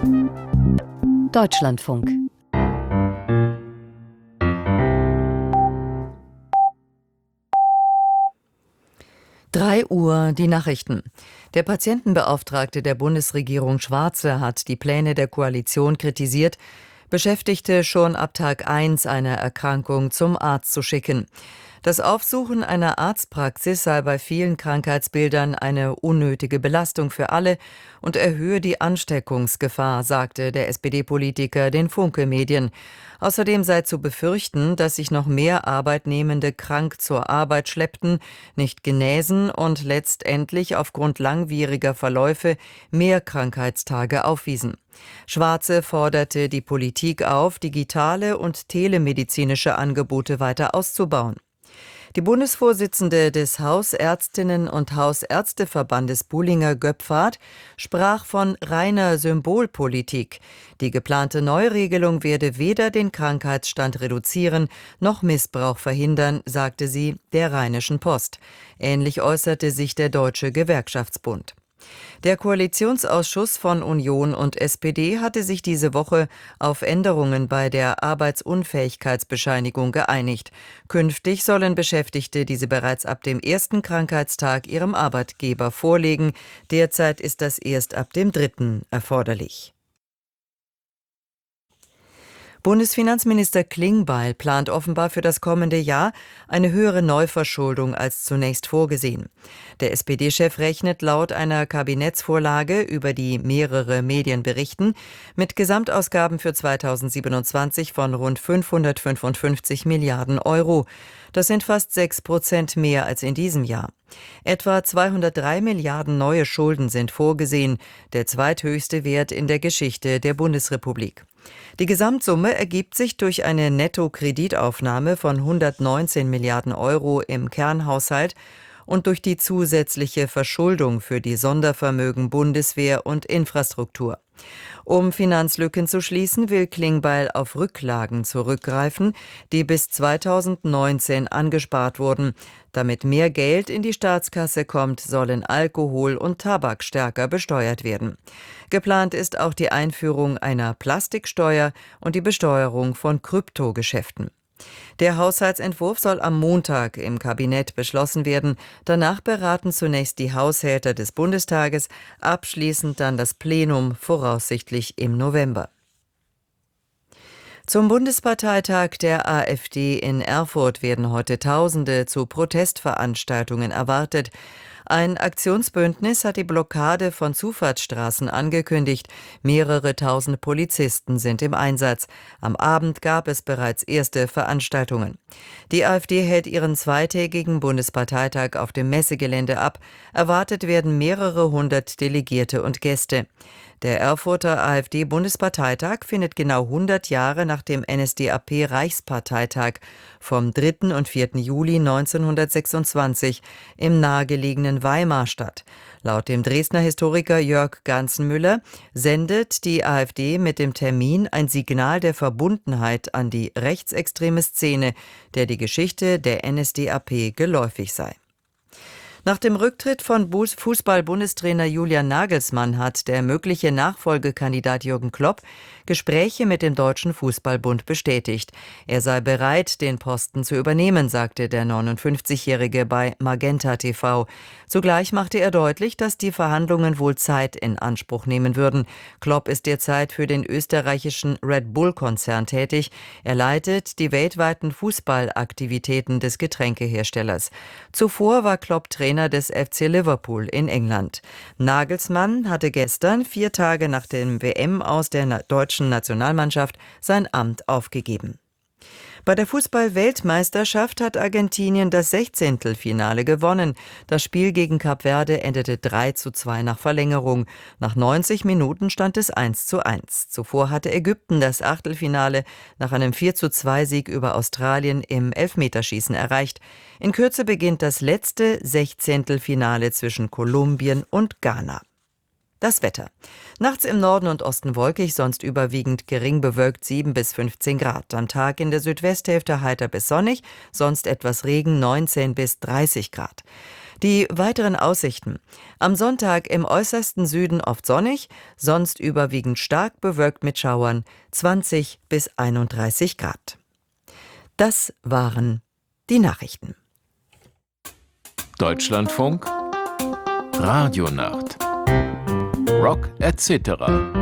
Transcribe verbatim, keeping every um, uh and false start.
Deutschlandfunk. Drei Uhr, die Nachrichten. Der Patientenbeauftragte der Bundesregierung Schwarze hat die Pläne der Koalition kritisiert, Beschäftigte schon ab Tag eins einer Erkrankung zum Arzt zu schicken. Das Aufsuchen einer Arztpraxis sei bei vielen Krankheitsbildern eine unnötige Belastung für alle und erhöhe die Ansteckungsgefahr, sagte der S P D-Politiker den Funke-Medien. Außerdem sei zu befürchten, dass sich noch mehr Arbeitnehmende krank zur Arbeit schleppten, nicht genäsen und letztendlich aufgrund langwieriger Verläufe mehr Krankheitstage aufwiesen. Schwarze forderte die Politik auf, digitale und telemedizinische Angebote weiter auszubauen. Die Bundesvorsitzende des Hausärztinnen- und Hausärzteverbandes Buhlinger-Göpfert sprach von reiner Symbolpolitik. Die geplante Neuregelung werde weder den Krankheitsstand reduzieren noch Missbrauch verhindern, sagte sie der Rheinischen Post. Ähnlich äußerte sich der Deutsche Gewerkschaftsbund. Der Koalitionsausschuss von Union und S P D hatte sich diese Woche auf Änderungen bei der Arbeitsunfähigkeitsbescheinigung geeinigt. Künftig sollen Beschäftigte diese bereits ab dem ersten Krankheitstag ihrem Arbeitgeber vorlegen. Derzeit ist das erst ab dem dritten erforderlich. Bundesfinanzminister Klingbeil plant offenbar für das kommende Jahr eine höhere Neuverschuldung als zunächst vorgesehen. Der S P D-Chef rechnet laut einer Kabinettsvorlage, über die mehrere Medien berichten, mit Gesamtausgaben für zweitausendsiebenundzwanzig von rund fünfhundertfünfundfünfzig Milliarden Euro. Das sind fast sechs Prozent mehr als in diesem Jahr. Etwa zweihundertdrei Milliarden neue Schulden sind vorgesehen, der zweithöchste Wert in der Geschichte der Bundesrepublik. Die Gesamtsumme ergibt sich durch eine Netto-Kreditaufnahme von hundertneunzehn Milliarden Euro im Kernhaushalt und durch die zusätzliche Verschuldung für die Sondervermögen Bundeswehr und Infrastruktur. Um Finanzlücken zu schließen, will Klingbeil auf Rücklagen zurückgreifen, die bis zweitausendneunzehn angespart wurden. Damit mehr Geld in die Staatskasse kommt, sollen Alkohol und Tabak stärker besteuert werden. Geplant ist auch die Einführung einer Plastiksteuer und die Besteuerung von Kryptogeschäften. Der Haushaltsentwurf soll am Montag im Kabinett beschlossen werden. Danach beraten zunächst die Haushälter des Bundestages, abschließend dann das Plenum, voraussichtlich im November. Zum Bundesparteitag der AfD in Erfurt werden heute Tausende zu Protestveranstaltungen erwartet. Ein Aktionsbündnis hat die Blockade von Zufahrtsstraßen angekündigt. Mehrere tausend Polizisten sind im Einsatz. Am Abend gab es bereits erste Veranstaltungen. Die AfD hält ihren zweitägigen Bundesparteitag auf dem Messegelände ab. Erwartet werden mehrere hundert Delegierte und Gäste. Der Erfurter AfD-Bundesparteitag findet genau hundert Jahre nach dem N S D A P-Reichsparteitag vom dritten und vierten Juli neunzehnhundertsechsundzwanzig im nahegelegenen Weimar statt. Laut dem Dresdner Historiker Jörg Ganzenmüller sendet die AfD mit dem Termin ein Signal der Verbundenheit an die rechtsextreme Szene, der die Geschichte der N S D A P geläufig sei. Nach dem Rücktritt von Fußball-Bundestrainer Julian Nagelsmann hat der mögliche Nachfolgekandidat Jürgen Klopp Gespräche mit dem Deutschen Fußballbund bestätigt. Er sei bereit, den Posten zu übernehmen, sagte der neunundfünfzigjährige bei Magenta T V. Zugleich machte er deutlich, dass die Verhandlungen wohl Zeit in Anspruch nehmen würden. Klopp ist derzeit für den österreichischen Red Bull-Konzern tätig. Er leitet die weltweiten Fußballaktivitäten des Getränkeherstellers. Zuvor war Klopp Trainer des F C Liverpool in England. Nagelsmann hatte gestern, vier Tage nach dem W M aus der deutschen Nationalmannschaft, sein Amt aufgegeben. Bei der Fußball-Weltmeisterschaft hat Argentinien das Sechzehntelfinale gewonnen. Das Spiel gegen Kap Verde endete drei zu zwei nach Verlängerung. Nach neunzig Minuten stand es eins zu eins. Zuvor hatte Ägypten das Achtelfinale nach einem vier zu zwei Sieg über Australien im Elfmeterschießen erreicht. In Kürze beginnt das letzte Sechzehntelfinale zwischen Kolumbien und Ghana. Das Wetter. Nachts im Norden und Osten wolkig, sonst überwiegend gering bewölkt sieben bis fünfzehn Grad. Am Tag in der Südwesthälfte heiter bis sonnig, sonst etwas Regen neunzehn bis dreißig Grad. Die weiteren Aussichten. Am Sonntag im äußersten Süden oft sonnig, sonst überwiegend stark bewölkt mit Schauern zwanzig bis einunddreißig Grad. Das waren die Nachrichten. Deutschlandfunk Radionacht Rock et cetera.